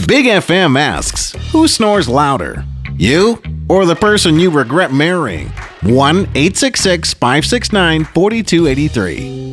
Big FM asks, who snores louder? You or the person you regret marrying? 1-866-569-4283.